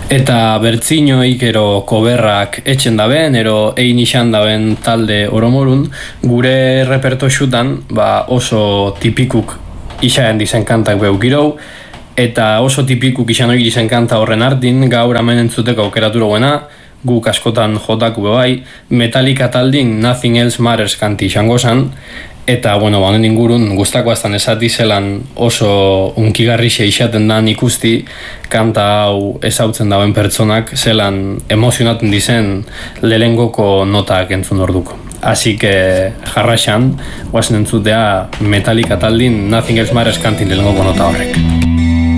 Eta bertzinoik ero koberrak etxen daben, ero egin izan daben talde oromorun, gure reperto xutan oso tipikuk isaen dizen kantak beukirou, eta oso tipikuk izan hori dizen kanta horren artin, gaur hemen entzuteko aukeratu roguena, guk askotan jotaku bebai, Metallica taldin Nothing Else Matters kanti izango zan, eta, honen ingurun guztako aztan esati zelan oso unkigarrixe izaten dan ikusti kanta hau ezautzen dauen pertsonak zelan emozionaten dizen lehengoko notak entzun orduko. Así que jarraxan, guazen entzutea Metallica taldin Nothing Else Matters kantin lehengoko nota horrek.